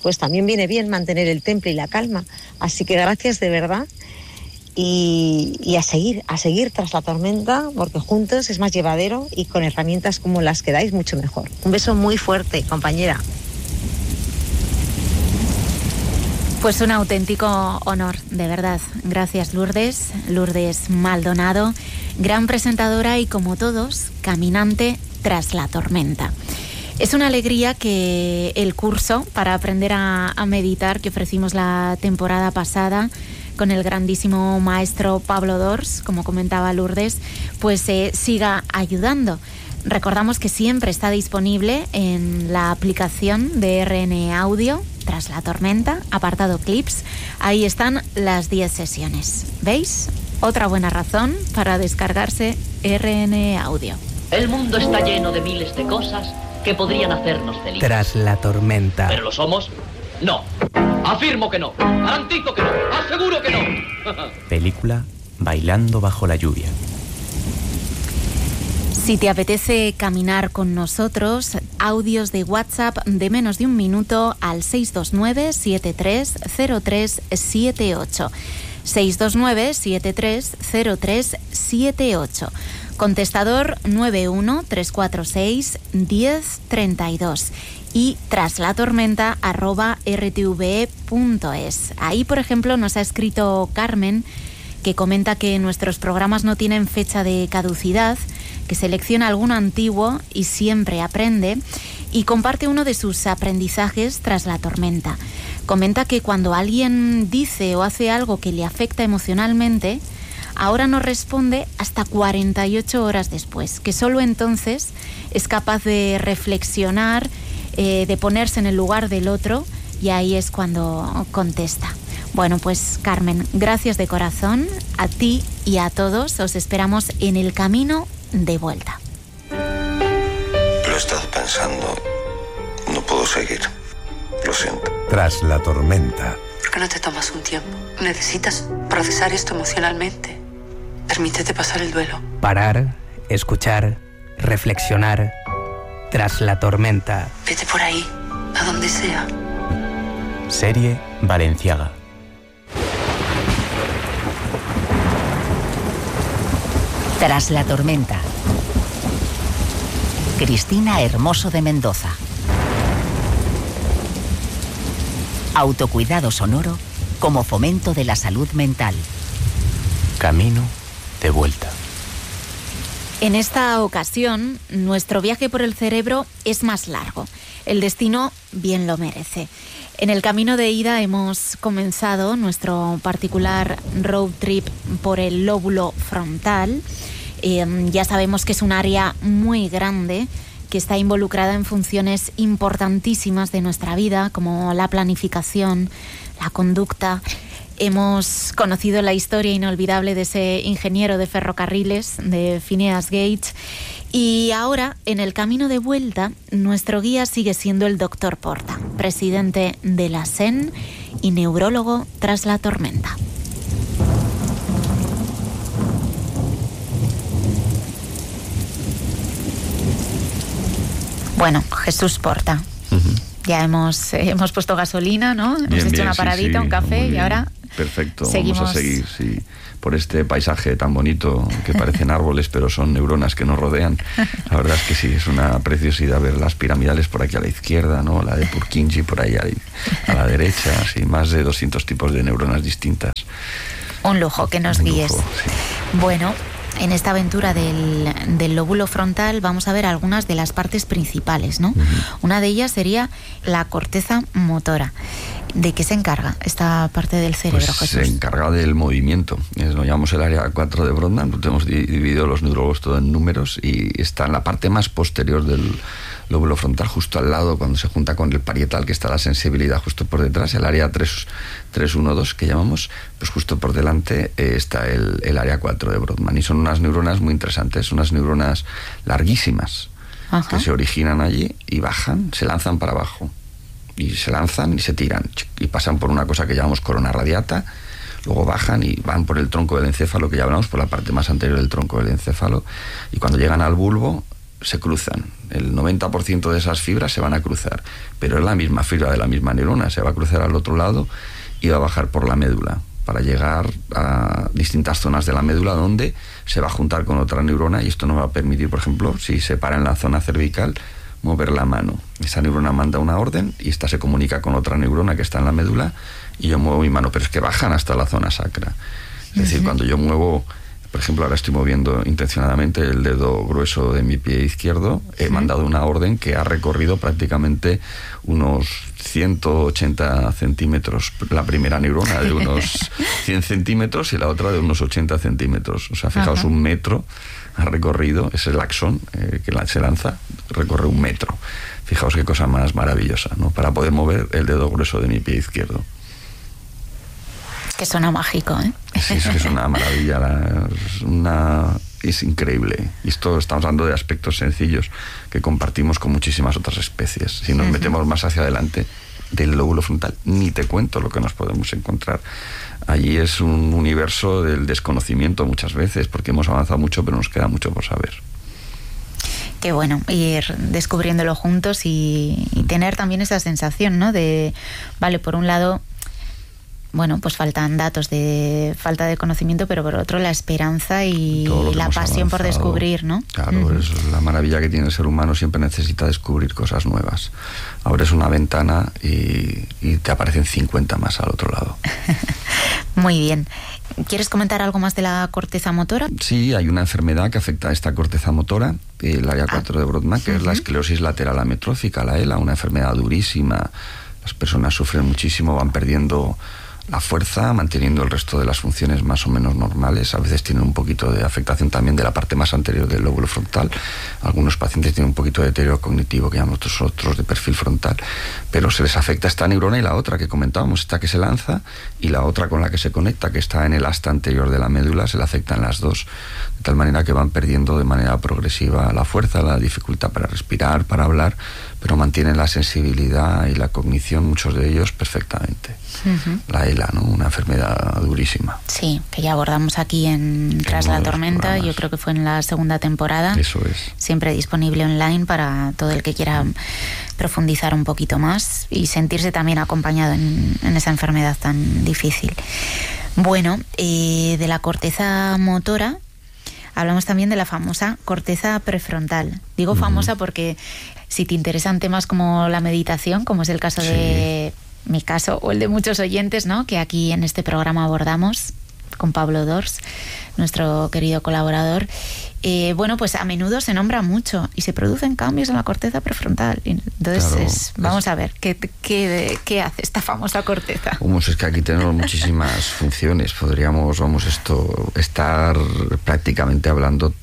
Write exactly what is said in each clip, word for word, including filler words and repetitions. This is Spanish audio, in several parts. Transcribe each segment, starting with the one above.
pues también viene bien mantener el temple y la calma. Así que gracias de verdad. Y, y a seguir, a seguir tras la tormenta, porque juntos es más llevadero y con herramientas como las que dais mucho mejor. Un beso muy fuerte, compañera. Pues un auténtico honor, de verdad. Gracias, Lourdes, Lourdes Maldonado, gran presentadora y, como todos, caminante tras la tormenta. Es una alegría que el curso para aprender a, a meditar que ofrecimos la temporada pasada con el grandísimo maestro Pablo Dors, como comentaba Lourdes, pues eh, siga ayudando. Recordamos que siempre está disponible en la aplicación de R N Audio, Tras la Tormenta, apartado Clips. Ahí están las diez sesiones. ¿Veis? Otra buena razón para descargarse R N Audio. El mundo está lleno de miles de cosas que podrían hacernos felices. Tras la tormenta. ¿Pero lo somos? No. Afirmo que no. Garantizo que no. Aseguro que no. Película Bailando bajo la lluvia. Si te apetece caminar con nosotros, audios de WhatsApp de menos de un minuto al seis dos nueve, siete tres cero tres siete ocho. seis dos nueve, siete tres cero tres siete ocho. Contestador nueve uno tres cuatro seis uno cero tres dos. Y tras la tormenta arroba r t v e punto es. Ahí, por ejemplo, nos ha escrito Carmen, que comenta que nuestros programas no tienen fecha de caducidad, que selecciona alguno antiguo y siempre aprende, y comparte uno de sus aprendizajes tras la tormenta. Comenta que cuando alguien dice o hace algo que le afecta emocionalmente, ahora no responde hasta cuarenta y ocho horas después, que solo entonces es capaz de reflexionar, eh, de ponerse en el lugar del otro, y ahí es cuando contesta. Bueno, pues Carmen, gracias de corazón a ti y a todos. Os esperamos en el camino de vuelta. Lo he estado pensando. No puedo seguir. Lo siento. Tras la tormenta. ¿Por qué no te tomas un tiempo? Necesitas procesar esto emocionalmente. Permítete pasar el duelo. Parar, escuchar, reflexionar. Tras la tormenta. Vete por ahí, a donde sea. Serie Valenciaga. Tras la tormenta. Cristina Hermoso de Mendoza. Autocuidado sonoro como fomento de la salud mental. Camino de vuelta. En esta ocasión, nuestro viaje por el cerebro es más largo. El destino bien lo merece. En el camino de ida hemos comenzado nuestro particular road trip por el lóbulo frontal. Eh, ya sabemos que es un área muy grande que está involucrada en funciones importantísimas de nuestra vida, como la planificación, la conducta. Hemos conocido la historia inolvidable de ese ingeniero de ferrocarriles, de Phineas Gage. Y ahora, en el camino de vuelta, nuestro guía sigue siendo el doctor Porta, presidente de la S E N y neurólogo tras la tormenta. Bueno, Jesús Porta. Uh-huh. Ya hemos, eh, hemos puesto gasolina, ¿no? Hemos bien, hecho bien, una paradita, sí, sí, un café y ahora perfecto, seguimos. Vamos a seguir, sí, por este paisaje tan bonito que parecen árboles, pero son neuronas que nos rodean. La verdad es que sí, es una preciosidad ver las piramidales por aquí a la izquierda, ¿no? La de Purkinje por ahí a la derecha, sí, más de doscientos tipos de neuronas distintas. Un lujo que nos un guíes. Lujo, sí. Bueno, en esta aventura del, del lóbulo frontal vamos a ver algunas de las partes principales, ¿no? Uh-huh. Una de ellas sería la corteza motora. ¿De qué se encarga esta parte del cerebro, pues Jesús? Se encarga del movimiento. Lo llamamos el área cuatro de Brodmann. Hemos dividido los neurólogos todo en números y está en la parte más posterior del lóbulo frontal, justo al lado, cuando se junta con el parietal, que está la sensibilidad justo por detrás, el área tres uno dos que llamamos, pues justo por delante eh, está el, el área cuatro de Brodmann. Y son unas neuronas muy interesantes, unas neuronas larguísimas. Ajá. Que se originan allí y bajan, se lanzan para abajo. Y se lanzan y se tiran y pasan por una cosa que llamamos corona radiata, luego bajan y van por el tronco del encéfalo, que ya hablamos, por la parte más anterior del tronco del encéfalo, y cuando llegan al bulbo se cruzan, El noventa por ciento de esas fibras se van a cruzar, pero es la misma fibra de la misma neurona, se va a cruzar al otro lado y va a bajar por la médula para llegar a distintas zonas de la médula donde se va a juntar con otra neurona, y esto nos va a permitir, por ejemplo, si se para en la zona cervical, mover la mano. Esa neurona manda una orden y esta se comunica con otra neurona que está en la médula y yo muevo mi mano, pero es que bajan hasta la zona sacra. Es uh-huh. decir, cuando yo muevo, por ejemplo, ahora estoy moviendo intencionadamente el dedo grueso de mi pie izquierdo, he uh-huh. mandado una orden que ha recorrido prácticamente unos ciento ochenta centímetros, la primera neurona de unos cien centímetros y la otra de unos ochenta centímetros. O sea, fijaos, uh-huh. un metro ha recorrido, es el axón eh, que se lanza, recorre un metro. Fijaos qué cosa más maravillosa, ¿no? Para poder mover el dedo grueso de mi pie izquierdo. Que suena mágico, ¿eh? Sí, es que es una maravilla, la, es, una, es increíble. Y esto estamos hablando de aspectos sencillos que compartimos con muchísimas otras especies. Si nos uh-huh. metemos más hacia adelante del lóbulo frontal, ni te cuento lo que nos podemos encontrar. Allí es un universo del desconocimiento muchas veces, porque hemos avanzado mucho, pero nos queda mucho por saber. Qué bueno, ir descubriéndolo juntos y, y tener también esa sensación, ¿no? De, vale, por un lado, bueno, pues faltan datos de falta de conocimiento, pero por otro la esperanza y la pasión por descubrir, ¿no? Claro, uh-huh. eso es la maravilla que tiene el ser humano, siempre necesita descubrir cosas nuevas. Abres una ventana y, y te aparecen cincuenta más al otro lado. Muy bien. ¿Quieres comentar algo más de la corteza motora? Sí, hay una enfermedad que afecta a esta corteza motora, el área cuatro de Brodmann, que uh-huh. es la esclerosis lateral amiotrófica, la ELA, una enfermedad durísima. Las personas sufren muchísimo, van perdiendo la fuerza, manteniendo el resto de las funciones más o menos normales. A veces tienen un poquito de afectación también de la parte más anterior del lóbulo frontal. Algunos pacientes tienen un poquito de deterioro cognitivo, que llamamos nosotros de perfil frontal, pero se les afecta esta neurona y la otra que comentábamos, esta que se lanza, y la otra con la que se conecta, que está en el asta anterior de la médula, se le afectan las dos, de tal manera que van perdiendo de manera progresiva la fuerza, la dificultad para respirar, para hablar, pero mantienen la sensibilidad y la cognición, muchos de ellos, perfectamente. Uh-huh. La ELA, ¿no? Una enfermedad durísima. Sí, que ya abordamos aquí en Tras la Tormenta, yo creo que fue en la segunda temporada. Eso es. Siempre disponible online para todo el que quiera profundizar un poquito más y sentirse también acompañado en, en esa enfermedad tan difícil. Bueno, eh, de la corteza motora hablamos también de la famosa corteza prefrontal. Digo famosa uh-huh. porque si te interesan temas como la meditación, como es el caso sí. de mi caso o el de muchos oyentes, ¿no?, que aquí en este programa abordamos con Pablo Dors, nuestro querido colaborador, eh, bueno, pues a menudo se nombra mucho y se producen cambios en la corteza prefrontal. Entonces, claro, es, vamos es... a ver, ¿qué, qué, ¿qué hace esta famosa corteza? Vamos, es que aquí tenemos muchísimas funciones. Podríamos, vamos, esto estar prácticamente hablando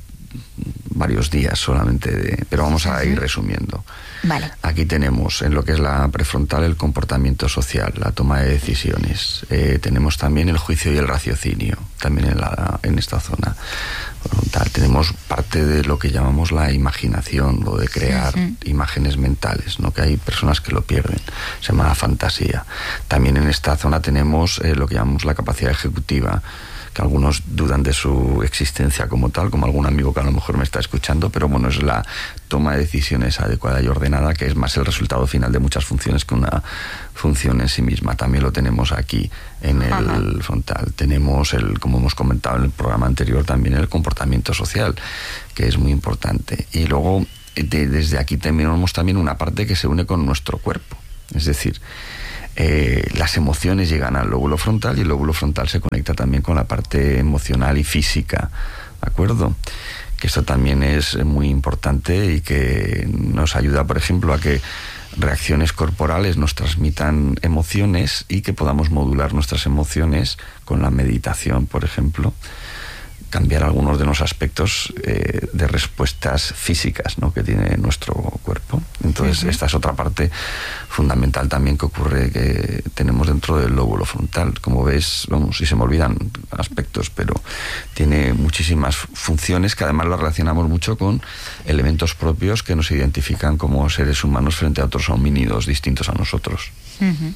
varios días solamente de, pero vamos a ir resumiendo. Vale. Aquí tenemos en lo que es la prefrontal el comportamiento social, la toma de decisiones. Eh, tenemos también el juicio y el raciocinio, también en, la, en esta zona frontal. Tenemos parte de lo que llamamos la imaginación, lo de crear uh-huh. imágenes mentales, ¿no?, que hay personas que lo pierden. Se llama fantasía. También en esta zona tenemos eh, lo que llamamos la capacidad ejecutiva, que algunos dudan de su existencia como tal, como algún amigo que a lo mejor me está escuchando, pero bueno, es la toma de decisiones adecuada y ordenada, que es más el resultado final de muchas funciones que una función en sí misma. También lo tenemos aquí en el Ajá. frontal. Tenemos, el, como hemos comentado en el programa anterior, también el comportamiento social, que es muy importante. Y luego, de, desde aquí tenemos también una parte que se une con nuestro cuerpo. Es decir, Eh, las emociones llegan al lóbulo frontal y el lóbulo frontal se conecta también con la parte emocional y física, ¿de acuerdo? Que esto también es muy importante y que nos ayuda, por ejemplo, a que reacciones corporales nos transmitan emociones y que podamos modular nuestras emociones con la meditación, por ejemplo, cambiar algunos de los aspectos eh, de respuestas físicas, ¿no?, que tiene nuestro cuerpo. Entonces, uh-huh. esta es otra parte fundamental también que ocurre, que tenemos dentro del lóbulo frontal. Como ves, vamos, y se me olvidan aspectos, pero tiene muchísimas funciones que además las relacionamos mucho con elementos propios que nos identifican como seres humanos frente a otros homínidos distintos a nosotros. Uh-huh.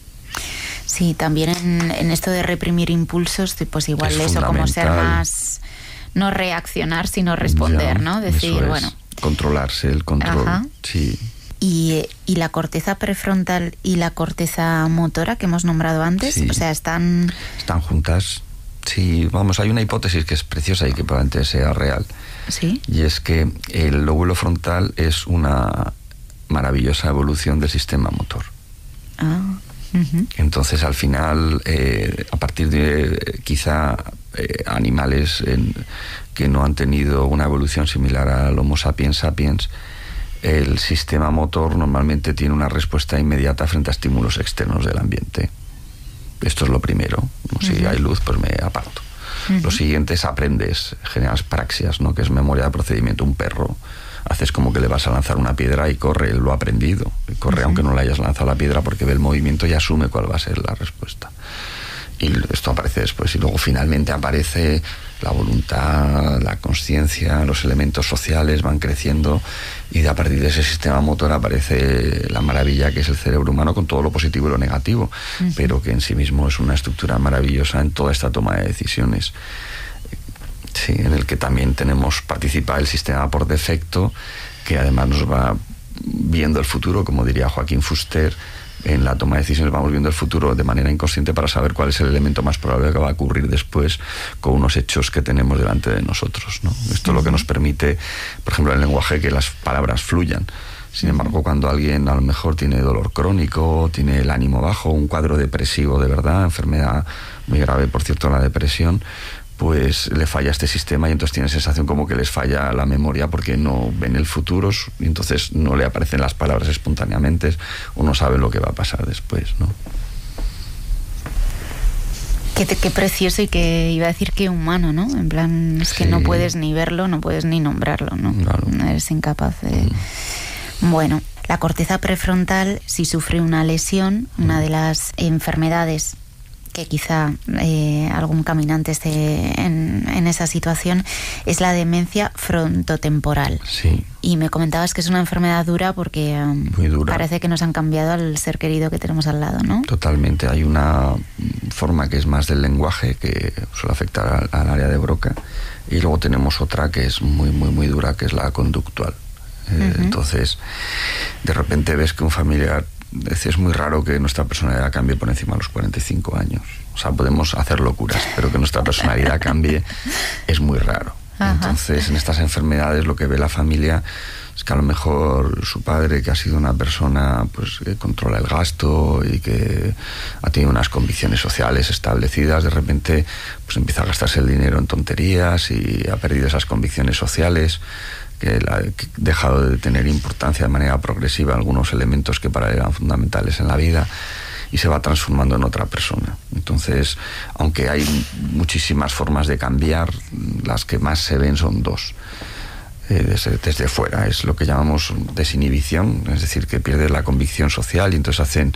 Sí, también en, en esto de reprimir impulsos, pues igual es eso, como ser más, no reaccionar, sino responder, ya, ¿no? Decir, bueno, controlarse, el control. Ajá. Sí. ¿Y, y la corteza prefrontal y la corteza motora que hemos nombrado antes? Sí. O sea, están... Están juntas. Sí, vamos, hay una hipótesis que es preciosa y que probablemente sea real. Sí. Y es que el lóbulo frontal es una maravillosa evolución del sistema motor. Ah. Uh-huh. Entonces, al final, eh, a partir de eh, quizá eh, animales en, que no han tenido una evolución similar al Homo sapiens sapiens, el sistema motor normalmente tiene una respuesta inmediata frente a estímulos externos del ambiente. Esto es lo primero. Uh-huh. Si hay luz, pues me aparto. Uh-huh. Lo siguiente es aprendes, generas praxias, ¿no? Que es memoria de procedimiento. Un perro, haces como que le vas a lanzar una piedra y corre, él lo ha aprendido. Corre, uh-huh, aunque no le hayas lanzado la piedra, porque ve el movimiento y asume cuál va a ser la respuesta. Y esto aparece después. Y luego finalmente aparece la voluntad, la conciencia, los elementos sociales van creciendo, y de a partir de ese sistema motor aparece la maravilla que es el cerebro humano, con todo lo positivo y lo negativo, uh-huh, pero que en sí mismo es una estructura maravillosa en toda esta toma de decisiones. Sí, en el que también tenemos participa el sistema por defecto, que además nos va viendo el futuro, como diría Joaquín Fuster. En la toma de decisiones vamos viendo el futuro de manera inconsciente para saber cuál es el elemento más probable que va a ocurrir después con unos hechos que tenemos delante de nosotros, ¿no? Esto es lo que nos permite, por ejemplo, en el lenguaje, que las palabras fluyan. Sin embargo, cuando alguien a lo mejor tiene dolor crónico, tiene el ánimo bajo, un cuadro depresivo de verdad, enfermedad muy grave, por cierto, la depresión, pues le falla este sistema, y entonces tiene sensación como que les falla la memoria porque no ven el futuro, y entonces no le aparecen las palabras espontáneamente, o no sabe lo que va a pasar después, ¿no? Qué, qué precioso, y que iba a decir que humano, ¿no? En plan, es que sí, no puedes ni verlo, no puedes ni nombrarlo, ¿no? Claro. Eres incapaz de... Mm. Bueno, la corteza prefrontal, si sufre una lesión, mm. una de las enfermedades que quizá eh, algún caminante esté en, en esa situación, es la demencia frontotemporal. Sí. Y me comentabas que es una enfermedad dura porque um, Muy dura. Parece que nos han cambiado al ser querido que tenemos al lado, ¿no? Totalmente. Hay una forma que es más del lenguaje, que suele afectar al, al área de Broca, y luego tenemos otra que es muy, muy, muy dura, que es la conductual. Uh-huh. Eh, entonces, de repente ves que un familiar... Es muy raro que nuestra personalidad cambie por encima de los cuarenta y cinco años. O sea, podemos hacer locuras, pero que nuestra personalidad cambie es muy raro. Ajá. Entonces, en estas enfermedades lo que ve la familia es que a lo mejor su padre, que ha sido una persona pues que controla el gasto y que ha tenido unas convicciones sociales establecidas, de repente pues empieza a gastarse el dinero en tonterías y ha perdido esas convicciones sociales, que ha dejado de tener importancia de manera progresiva algunos elementos que para él eran fundamentales en la vida, y se va transformando en otra persona. Entonces, aunque hay muchísimas formas de cambiar, las que más se ven son dos. Eh, desde, desde fuera es lo que llamamos desinhibición, es decir, que pierde la convicción social, y entonces hacen...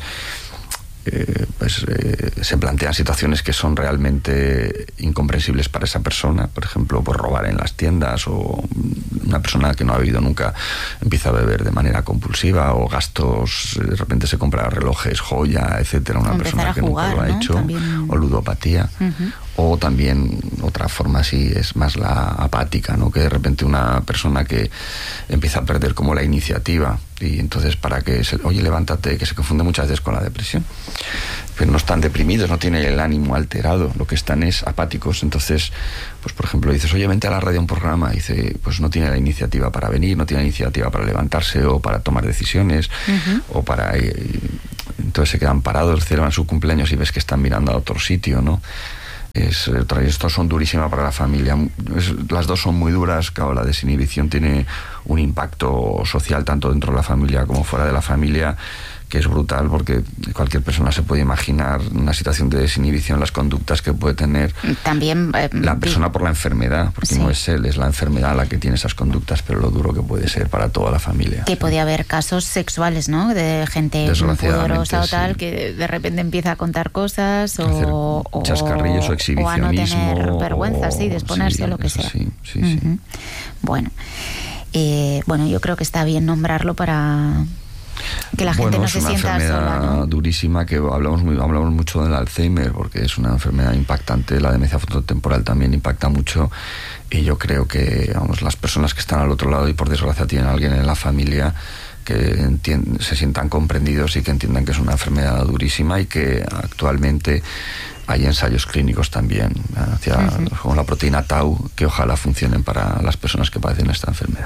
Eh, pues eh, se plantean situaciones que son realmente incomprensibles para esa persona. Por ejemplo, por robar en las tiendas, o una persona que no ha bebido nunca empieza a beber de manera compulsiva, o gastos, de repente se compra relojes, joya, etcétera, una persona que jugar, nunca lo ha, ¿no?, hecho. También... o ludopatía. Uh-huh. O también otra forma sí es más la apática, ¿no? Que de repente una persona que empieza a perder como la iniciativa, y entonces para que se, oye, levántate, que se confunde muchas veces con la depresión, pero no están deprimidos, no tienen el ánimo alterado, lo que están es apáticos. Entonces, pues por ejemplo dices, oye, vente a la radio a un programa, y dice, pues no tiene la iniciativa para venir, no tiene la iniciativa para levantarse o para tomar decisiones. Uh-huh. O para y, entonces se quedan parados, celebran su cumpleaños y ves que están mirando a otro sitio, ¿no? Es, estos son durísimas para la familia. Es, las dos son muy duras. Claro, la desinhibición tiene un impacto social tanto dentro de la familia como fuera de la familia, que es brutal, porque cualquier persona se puede imaginar una situación de desinhibición, las conductas que puede tener también eh, la persona por la enfermedad, porque sí, no es él, es la enfermedad la que tiene esas conductas, pero lo duro que puede ser para toda la familia. Que sí, podía haber casos sexuales, ¿no? De gente muy pudorosa o tal, sí, que de repente empieza a contar cosas o, o chascarrillos o exhibicionismo, o a no tener vergüenza, o, sí, de exponerse, sí, a lo que sea. Sí, sí, uh-huh. sí. Bueno, eh, bueno, yo creo que está bien nombrarlo para... que la bueno, gente no se sienta sola. Es una enfermedad durísima, que hablamos, muy, hablamos mucho del Alzheimer, porque es una enfermedad impactante. La demencia frontotemporal también impacta mucho, y yo creo que, vamos, las personas que están al otro lado y por desgracia tienen a alguien en la familia, que entiend- se sientan comprendidos y que entiendan que es una enfermedad durísima, y que actualmente hay ensayos clínicos también hacia uh-huh. como la proteína tau, que ojalá funcionen para las personas que padecen esta enfermedad.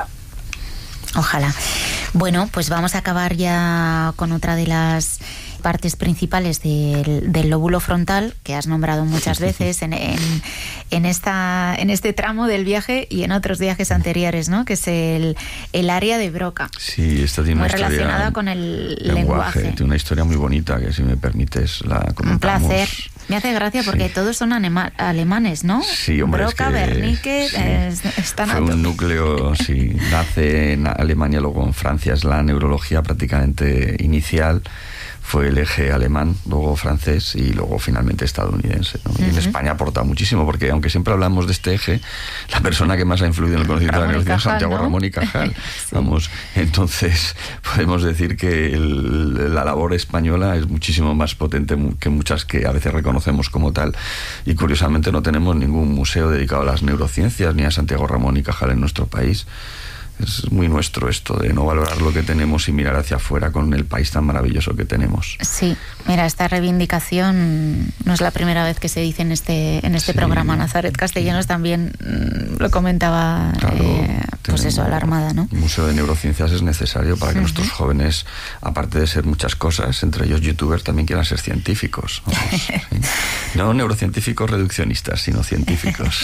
Ojalá. Bueno, pues vamos a acabar ya con otra de las partes principales del, del lóbulo frontal, que has nombrado muchas veces en, en, en, esta, en este tramo del viaje y en otros viajes anteriores, ¿no? Que es el, el área de Broca. Sí, esta tiene muy una historia relacionada con el lenguaje. lenguaje. Tiene una historia muy bonita, que si me permites la comentamos. Un placer. Me hace gracia porque sí. todos son anema- alemanes, ¿no? Sí, hombre, Broca, es que, Wernicke, sí. eh, están Fue un núcleo, sí, nace en Alemania, luego en Francia, es la neurología prácticamente inicial. Fue el eje alemán, luego francés y luego finalmente estadounidense, ¿no? Uh-huh. Y en España aporta muchísimo, porque aunque siempre hablamos de este eje, la persona que más ha influido en el conocimiento Ramón de la neurociencia es Santiago ¿no? Ramón y Cajal. sí. Vamos, entonces podemos decir que el, la labor española es muchísimo más potente que muchas que a veces reconocemos como tal. Y curiosamente no tenemos ningún museo dedicado a las neurociencias ni a Santiago Ramón y Cajal en nuestro país. Es muy nuestro esto de no valorar lo que tenemos y mirar hacia afuera con el país tan maravilloso que tenemos. Sí, mira, esta reivindicación no es la primera vez que se dice en este en este sí. programa. Nazaret Castellanos también mmm, lo comentaba, claro, eh, pues eso, a la Armada, ¿no? Un museo de neurociencias es necesario para que uh-huh. nuestros jóvenes, aparte de ser muchas cosas, entre ellos youtubers, también quieran ser científicos. Vamos, ¿sí? No neurocientíficos reduccionistas, sino científicos.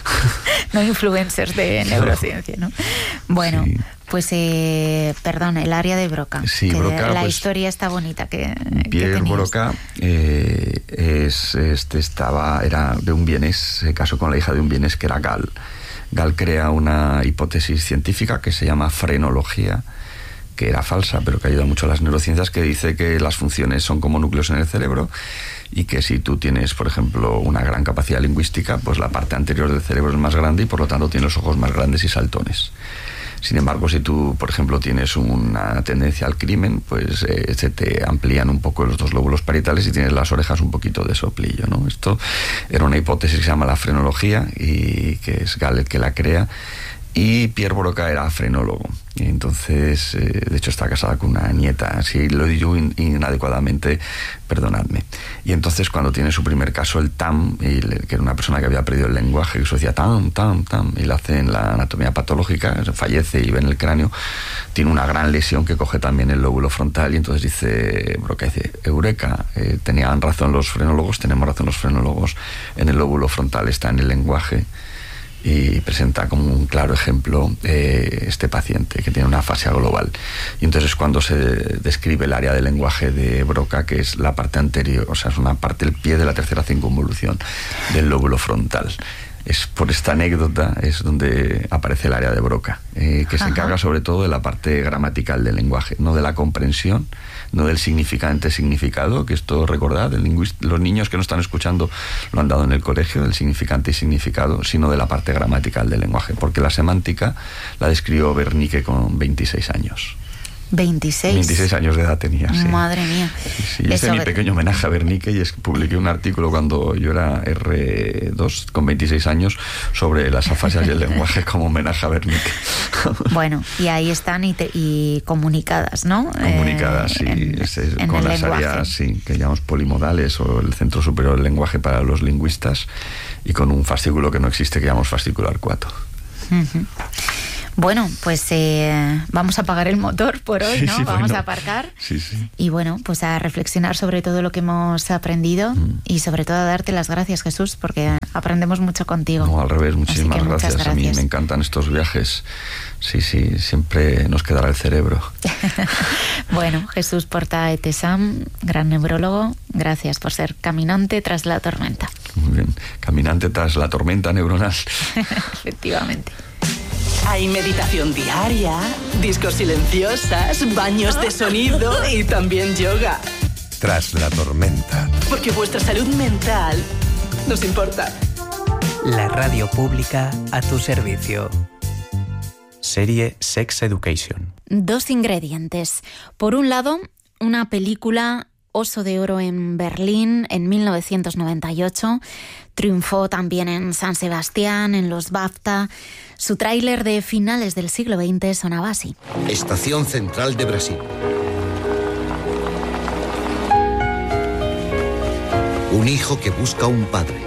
No influencers de neurociencia, ¿no? Bueno, sí. pues, eh, perdón, el área de Broca. Sí, que Broca, la pues, historia está bonita que, Pierre que Broca eh, es, este estaba, era de un vienés, se casó con la hija de un vienés que era Gall. Gall crea una hipótesis científica que se llama frenología, que era falsa, pero que ayuda mucho a las neurociencias, que dice que las funciones son como núcleos en el cerebro, y que si tú tienes, por ejemplo, una gran capacidad lingüística, pues la parte anterior del cerebro es más grande y por lo tanto tienes los ojos más grandes y saltones. Sin embargo, si tú, por ejemplo, tienes una tendencia al crimen, pues eh, se te amplían un poco los dos lóbulos parietales y tienes las orejas un poquito de soplillo, ¿no? Esto era una hipótesis que se llama la frenología, y que es Gall el que la crea. Y Pierre Broca era frenólogo, y entonces, eh, de hecho está casada con una nieta. Si lo digo in- inadecuadamente, perdonadme. Y entonces cuando tiene su primer caso, el T A M, y le, que era una persona que había perdido el lenguaje, que eso decía tam, tam, tam, y la hace en la anatomía patológica, fallece y ve en el cráneo, tiene una gran lesión que coge también el lóbulo frontal, y entonces dice Broca, dice, eureka, eh, tenían razón los frenólogos, tenemos razón los frenólogos, en el lóbulo frontal está en el lenguaje. Y presenta como un claro ejemplo eh, este paciente que tiene una afasia global. Y entonces cuando se describe el área del lenguaje de Broca, que es la parte anterior, o sea, es una parte del pie de la tercera circunvolución del lóbulo frontal. Es por esta anécdota es donde aparece el área de Broca, eh, que se Ajá. encarga sobre todo de la parte gramatical del lenguaje, no de la comprensión, no del significante-significado, que esto, recordad, el lingüist- los niños que no están escuchando lo han dado en el colegio, del significante y significado, sino de la parte gramatical del lenguaje, porque la semántica la describió Wernicke con veintiséis años. veintiséis. veintiséis años de edad tenía, sí. Madre mía. Sí, sí. Hice Eso... mi pequeño homenaje a Wernicke, y es que publiqué un artículo cuando yo era erre dos, con veintiséis años, sobre las afasias y el lenguaje como homenaje a Wernicke. Bueno, y ahí están y, te, y comunicadas, ¿no? Comunicadas, eh, sí. En, es, es, en con el las lenguaje. áreas, sí, que llamamos polimodales, o el Centro Superior del Lenguaje para los lingüistas, y con un fascículo que no existe, que llamamos fascículo Arcuato. Uh-huh. Bueno, pues eh, vamos a apagar el motor por hoy, ¿no? Sí, sí, vamos bueno. a aparcar. Sí, sí. Y bueno, pues a reflexionar sobre todo lo que hemos aprendido mm. y sobre todo a darte las gracias, Jesús, porque aprendemos mucho contigo. No, al revés, muchísimas gracias. gracias. A mí me encantan estos viajes. Sí, sí, siempre nos quedará el cerebro. Bueno, Jesús Porta Etesam, gran neurólogo, gracias por ser caminante tras la tormenta. Muy bien, caminante tras la tormenta neuronal. Efectivamente. Hay meditación diaria, discos silenciosas, baños de sonido y también yoga. Tras la tormenta. Porque vuestra salud mental nos importa. La radio pública a tu servicio. serie Sex Education. Dos ingredientes. Por un lado, una película Oso de Oro en Berlín en mil novecientos noventa y ocho. Triunfó también en San Sebastián, en los BAFTA. Su tráiler de finales del siglo veinte sonaba así. Estación Central de Brasil. Un hijo que busca un padre.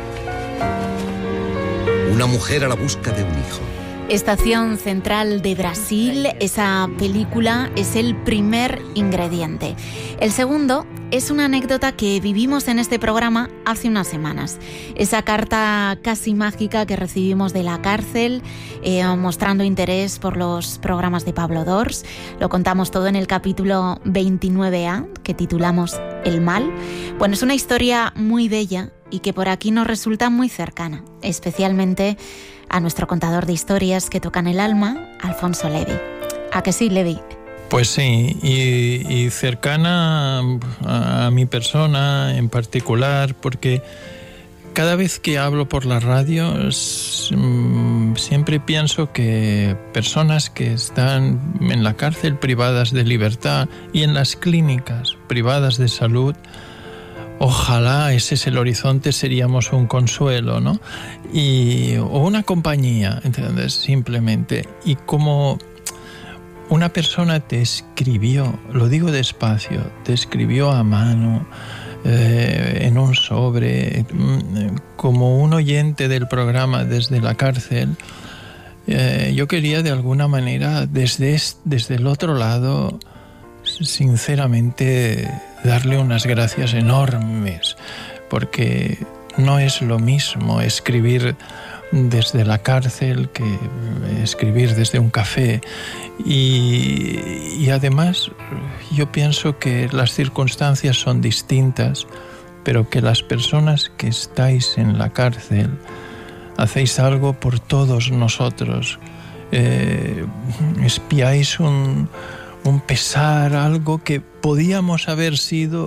Una mujer a la busca de un hijo. Estación Central de Brasil, esa película es el primer ingrediente. El segundo es una anécdota que vivimos en este programa hace unas semanas. Esa carta casi mágica que recibimos de la cárcel, eh, mostrando interés por los programas de Pablo Dors. Lo contamos todo en el capítulo veintinueve A, que titulamos El mal. Bueno, es una historia muy bella y que por aquí nos resulta muy cercana, especialmente a nuestro contador de historias que tocan el alma, Alfonso Levi. ¿A que sí, Levi? Pues sí, y, y cercana a, a mi persona en particular, porque cada vez que hablo por la radio siempre pienso que personas que están en la cárcel privadas de libertad y en las clínicas privadas de salud, ojalá ese es el horizonte, seríamos un consuelo, ¿no? Y, o una compañía, ¿entiendes? Simplemente. Y como una persona te escribió, lo digo despacio, te escribió a mano, eh, en un sobre, como un oyente del programa desde la cárcel, eh, yo quería de alguna manera, desde, desde el otro lado, sinceramente darle unas gracias enormes, porque no es lo mismo escribir desde la cárcel que escribir desde un café. Y, y además yo pienso que las circunstancias son distintas, pero que las personas que estáis en la cárcel hacéis algo por todos nosotros. Eh, espiáis un un pesar, algo que podíamos haber sido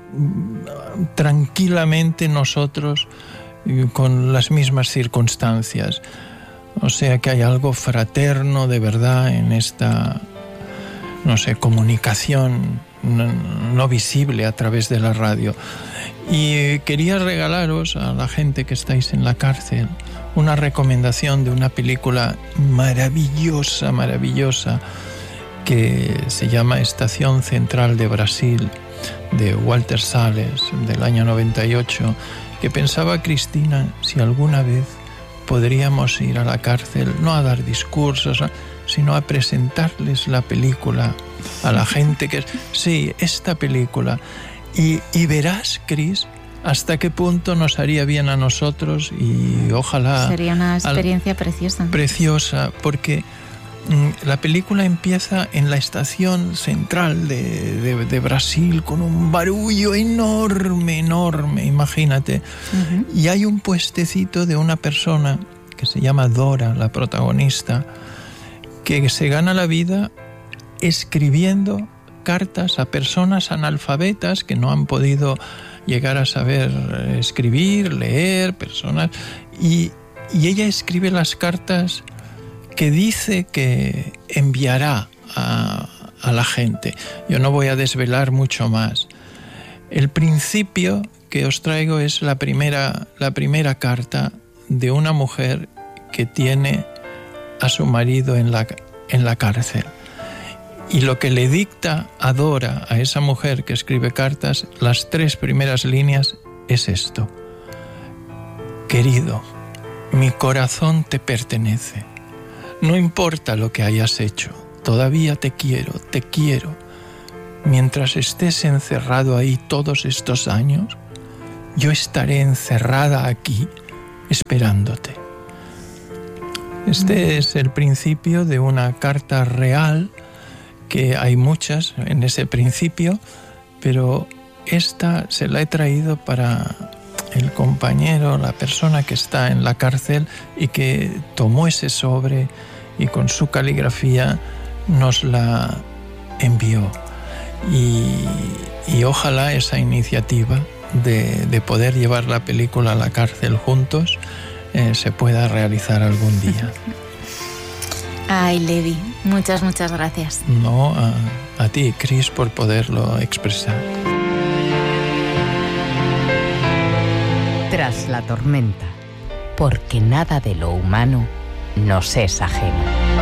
tranquilamente nosotros con las mismas circunstancias. O sea que hay algo fraterno de verdad en esta, no sé, comunicación no, no visible a través de la radio. Y quería regalaros a la gente que estáis en la cárcel una recomendación de una película maravillosa, maravillosa, que se llama Estación Central de Brasil, de Walter Salles, del año noventa y ocho, que pensaba Cristina si alguna vez podríamos ir a la cárcel, no a dar discursos, sino a presentarles la película a la gente que... Sí, esta película. Y, y verás, Cris, hasta qué punto nos haría bien a nosotros y ojalá... Sería una experiencia al, preciosa. Preciosa, porque la película empieza en la estación central de, de, de Brasil con un barullo enorme, enorme, imagínate. Uh-huh. Y hay un puestecito de una persona que se llama Dora, la protagonista, que se gana la vida escribiendo cartas a personas analfabetas que no han podido llegar a saber escribir, leer, personas, y, y ella escribe las cartas que dice que enviará a, a la gente. Yo no voy a desvelar mucho más. El principio que os traigo es la primera, la primera carta de una mujer que tiene a su marido en la, en la cárcel. Y lo que le dicta a Dora, a esa mujer que escribe cartas, las tres primeras líneas es esto: querido, mi corazón te pertenece. No importa lo que hayas hecho, todavía te quiero, te quiero. Mientras estés encerrado ahí todos estos años, yo estaré encerrada aquí esperándote. Este es el principio de una carta real, que hay muchas en ese principio, pero esta se la he traído para el compañero, la persona que está en la cárcel y que tomó ese sobre y con su caligrafía nos la envió. Y, y ojalá esa iniciativa de, de poder llevar la película a la cárcel juntos eh, se pueda realizar algún día. Ay, Levi, muchas, muchas gracias. No, a, a ti, Chris, por poderlo expresar. Tras la tormenta, porque nada de lo humano nos es ajeno.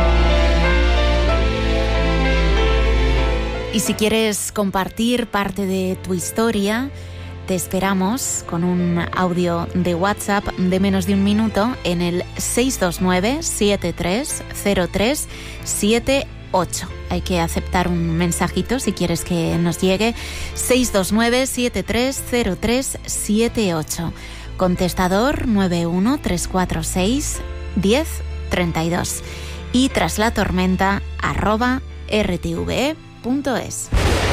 Y si quieres compartir parte de tu historia, te esperamos con un audio de WhatsApp de menos de un minuto en el seis dos nueve, siete tres cero tres siete ocho. Hay que aceptar un mensajito si quieres que nos llegue. seis dos nueve, siete tres cero tres siete ocho. Contestador nueve uno tres cuatro seis uno cero tres dos. Y tras la tormenta arroba r t v e punto es.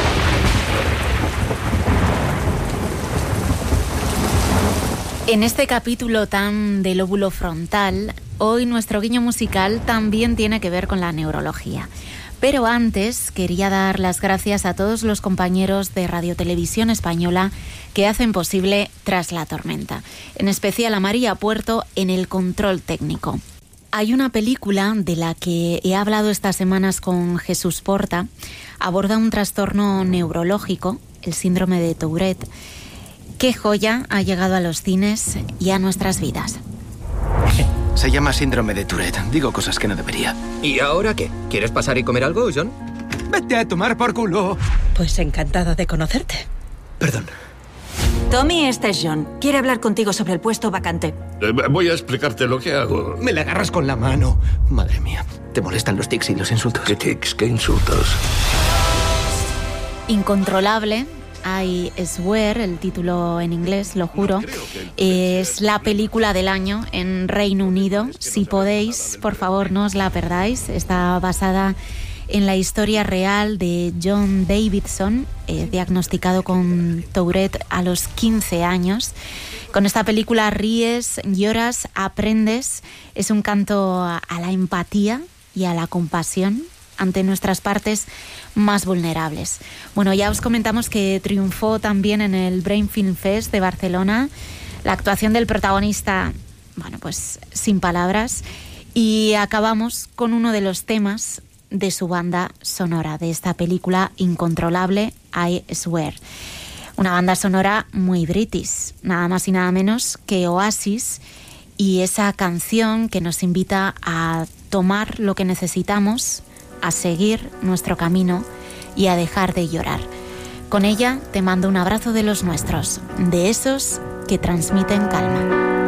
En este capítulo tan de lóbulo frontal, hoy nuestro guiño musical también tiene que ver con la neurología. Pero antes quería dar las gracias a todos los compañeros de Radio Televisión Española que hacen posible Tras la tormenta, en especial a María Puerto en el control técnico. Hay una película de la que he hablado estas semanas con Jesús Porta, aborda un trastorno neurológico, el síndrome de Tourette. ¡Qué joya ha llegado a los cines y a nuestras vidas! Se llama síndrome de Tourette. Digo cosas que no debería. ¿Y ahora qué? ¿Quieres pasar y comer algo, John? ¡Vete a tomar por culo! Pues encantada de conocerte. Perdón. Tommy, este es John. Quiere hablar contigo sobre el puesto vacante. Eh, voy a explicarte lo que hago. Me la agarras con la mano. Madre mía. ¿Te molestan los tics y los insultos? ¿Qué tics? ¿Qué insultos? Incontrolable. I Swear, el título en inglés, lo juro, es la película del año en Reino Unido. Si podéis, por favor, no os la perdáis. Está basada en la historia real de John Davidson, eh, diagnosticado con Tourette a los quince años. Con esta película ríes, lloras, aprendes. Es un canto a la empatía y a la compasión ante nuestras partes más vulnerables. Bueno, ya os comentamos que triunfó también en el Brain Film Fest de Barcelona. La actuación del protagonista, bueno, pues sin palabras. Y acabamos con uno de los temas de su banda sonora, de esta película Incontrolable, I Swear. Una banda sonora muy british, nada más y nada menos que Oasis, y esa canción que nos invita a tomar lo que necesitamos, a seguir nuestro camino y a dejar de llorar. Con ella te mando un abrazo de los nuestros, de esos que transmiten calma.